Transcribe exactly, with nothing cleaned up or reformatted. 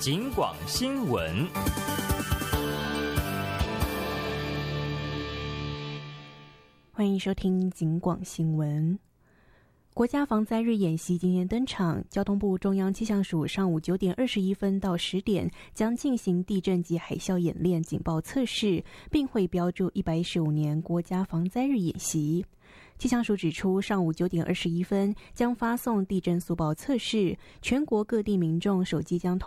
警广新闻。 欢迎收听警广新闻。国家防灾日演习今天登场，交通部中央气象署上午九点二十一分到十点将进行地震及海啸演练警报测试，并会标注一百一十五年国家防灾日演习。气象署指出，上午九点二十一分将发送地震速报测试，全国各地民众手机将